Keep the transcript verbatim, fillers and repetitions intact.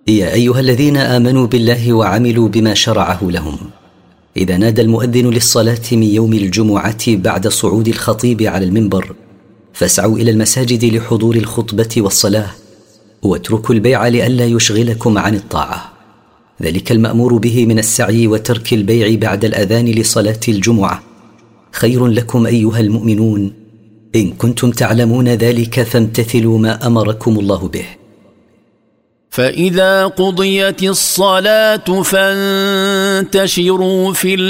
يا أيها الذين آمنوا بالله وعملوا بما شرعه لهم، إذا نادى المؤذن للصلاة من يوم الجمعة بعد صعود الخطيب على المنبر فاسعوا إلى المساجد لحضور الخطبة والصلاة، واتركوا البيع لئلا يشغلكم عن الطاعة، ذلك المأمور به من السعي وترك البيع بعد الأذان لصلاة الجمعة خير لكم أيها المؤمنون، إن كنتم تعلمون ذلك فامتثلوا ما أمركم الله به. فإذا قضيت الصلاة فانتشروا في